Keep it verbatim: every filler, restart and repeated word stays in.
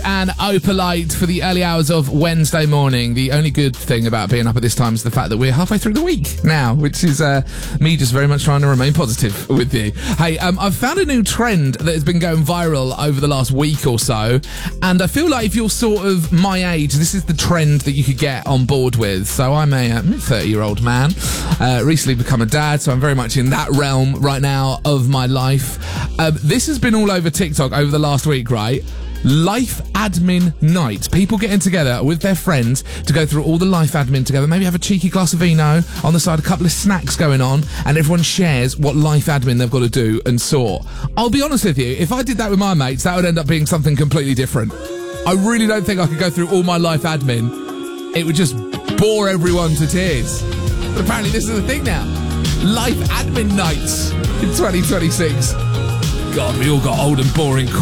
and Opalite for the early hours of Wednesday morning. The only good thing about being up at this time is the fact that we're halfway through the week now, which is uh, me just very much trying to remain positive with you. Hey, um, I've found a new trend that has been going viral over the last week or so, and I feel like if you're sort of my age, this is the trend that you could get on board with. So I'm a thirty-year-old man, uh, recently become a dad, so I'm very much in that realm right now of my life. Um, this has been all over TikTok over the last week, right? Life admin night. People getting together with their friends to go through all the life admin together. Maybe have a cheeky glass of vino on the side, a couple of snacks going on, and everyone shares what life admin they've got to do and sort. I'll be honest with you, if I did that with my mates, that would end up being something completely different. I really don't think I could go through all my life admin. It would just bore everyone to tears. But apparently this is the thing now. Life admin nights in twenty twenty-six. God, we all got old and boring